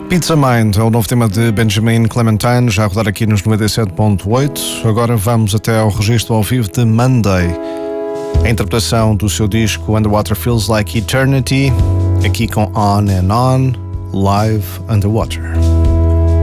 Pizza Mind é o novo tema de Benjamin Clementine, já a rodar aqui nos 97.8. Agora vamos até ao registro ao vivo de Monday, a interpretação do seu disco Underwater Feels Like Eternity, aqui com On and On, live underwater.